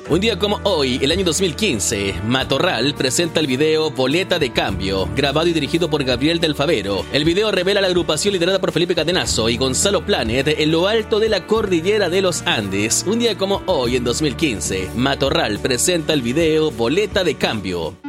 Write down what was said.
Un día como hoy, el año 2015, Matorral presenta el video Boleta de Cambio, grabado y dirigido por Gabriel del Favero. El video revela a la agrupación liderada por Felipe Cadenazo y Gonzalo Planet en lo alto de la cordillera de los Andes. Un día como hoy, en 2015, Matorral presenta el video Boleta de Cambio.